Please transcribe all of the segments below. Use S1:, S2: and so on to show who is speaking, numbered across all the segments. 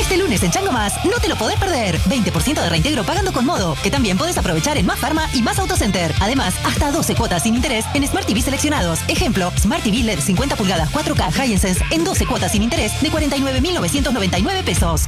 S1: Este lunes en Chango Más, no te lo podés perder. 20% de reintegro pagando con Modo, que también podés aprovechar en Más Pharma y Más Autocenter. Además, hasta 12 cuotas sin interés en Smart TV seleccionados. Ejemplo, Smart TV LED 50 pulgadas 4K Hisense en 12 cuotas sin interés de 49.999 pesos.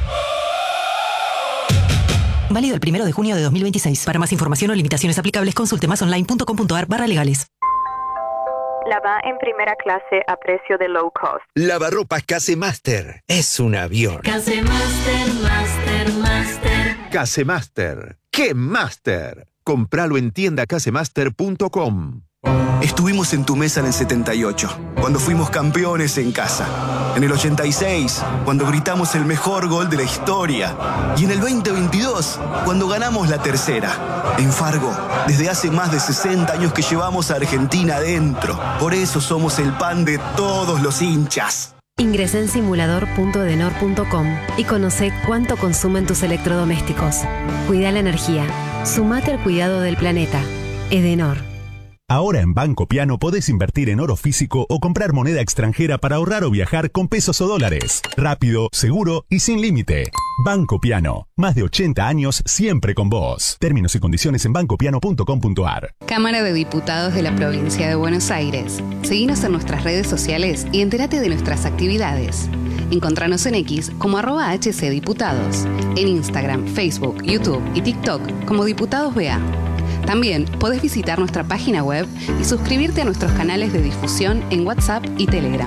S1: Válido el 1 de junio de 2026. Para más información o limitaciones aplicables, consulte masonline.com.ar/legales.
S2: Lava en primera clase a precio de low cost.
S3: Lavarropas Casemaster. Es un avión.
S4: Casemaster, Master.
S5: Casemaster. ¡Qué Master! Compralo en tiendacasemaster.com.
S6: Estuvimos en tu mesa en el 78, cuando fuimos campeones en casa. En el 86, cuando gritamos el mejor gol de la historia. Y en el 2022, cuando ganamos la tercera. En Fargo, desde hace más de 60 años que llevamos a Argentina adentro. Por eso somos el pan de todos los hinchas.
S7: Ingresá en simulador.edenor.com y conoce cuánto consumen tus electrodomésticos. Cuida la energía. Sumate al cuidado del planeta. Edenor.
S8: Ahora en Banco Piano podés invertir en oro físico o comprar moneda extranjera para ahorrar o viajar con pesos o dólares. Rápido, seguro y sin límite. Banco Piano. Más de 80 años siempre con vos. Términos y condiciones en bancopiano.com.ar.
S9: Cámara de Diputados de la Provincia de Buenos Aires. Seguinos en nuestras redes sociales y entérate de nuestras actividades. Encontranos en X como @HCDiputados. En Instagram, Facebook, YouTube y TikTok como Diputados BA. También podés visitar nuestra página web y suscribirte a nuestros canales de difusión en WhatsApp y Telegram.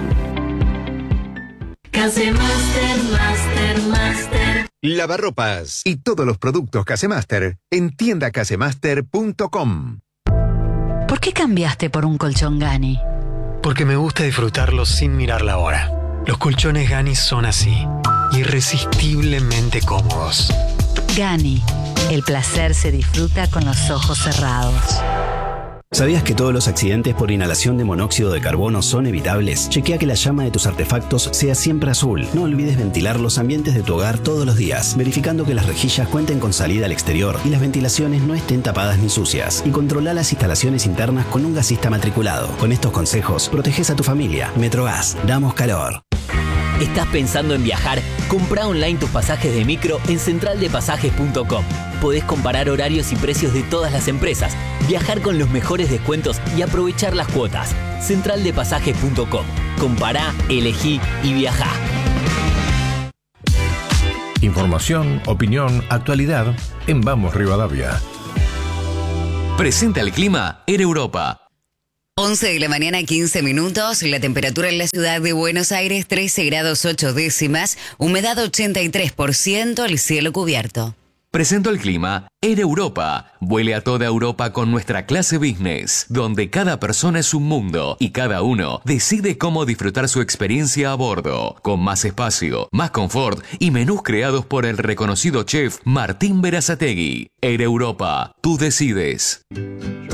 S4: Casemaster, Master.
S5: Lavarropas y todos los productos Casemaster en tiendacasemaster.com.
S10: ¿Por qué cambiaste por un colchón Gani?
S11: Porque me gusta disfrutarlos sin mirar la hora. Los colchones Gani son así, irresistiblemente cómodos.
S10: Gani. El placer se disfruta con los ojos cerrados.
S12: ¿Sabías que todos los accidentes por inhalación de monóxido de carbono son evitables? Chequea que la llama de tus artefactos sea siempre azul. No olvides ventilar los ambientes de tu hogar todos los días, verificando que las rejillas cuenten con salida al exterior y las ventilaciones no estén tapadas ni sucias. Y controla las instalaciones internas con un gasista matriculado. Con estos consejos, proteges a tu familia. Metrogas, damos calor.
S13: ¿Estás pensando en viajar? Comprá online tus pasajes de micro en centraldepasajes.com. Podés comparar horarios y precios de todas las empresas, viajar con los mejores descuentos y aprovechar las cuotas. Centraldepasajes.com. Compará, elegí y viajá.
S14: Información, opinión, actualidad en Vamos Rivadavia.
S15: Presenta el clima en Europa.
S16: 11 de la mañana, 15 minutos. La temperatura en la ciudad de Buenos Aires, 13 grados 8 décimas. Humedad 83%, el cielo cubierto.
S15: Presento el clima en Europa. Vuele a toda Europa con nuestra clase business, donde cada persona es un mundo y cada uno decide cómo disfrutar su experiencia a bordo, con más espacio, más confort y menús creados por el reconocido chef Martín Berazategui. En Europa, tú decides.